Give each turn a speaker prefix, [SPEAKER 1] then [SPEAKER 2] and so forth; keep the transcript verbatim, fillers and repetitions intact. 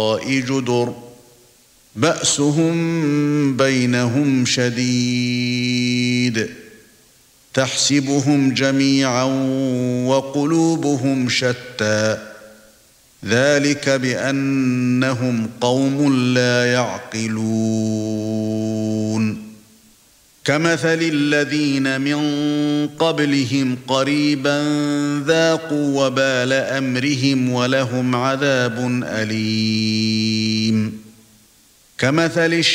[SPEAKER 1] جدر بأسهم بينهم شديد تحسبهم جميعا وقلوبهم شتى ذلك بأنهم قوم لا يعقلون كمثل الذين من قبلهم قريبا ذاقوا وبال أمرهم ولهم عذاب أليم كمثل